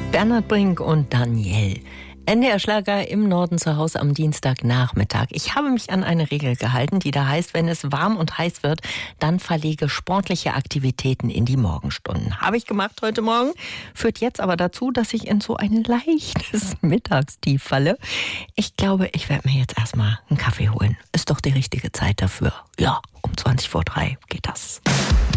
Bernhard Brink und Daniel. NDR Schlager im Norden zu Hause am Dienstagnachmittag. Ich habe mich an eine Regel gehalten, die da heißt, wenn es warm und heiß wird, dann verlege sportliche Aktivitäten in die Morgenstunden. Habe ich gemacht heute Morgen, führt jetzt aber dazu, dass ich in so ein leichtes Mittagstief falle. Ich glaube, ich werde mir jetzt erstmal einen Kaffee holen. Ist doch die richtige Zeit dafür. Ja, um 3:20 geht das.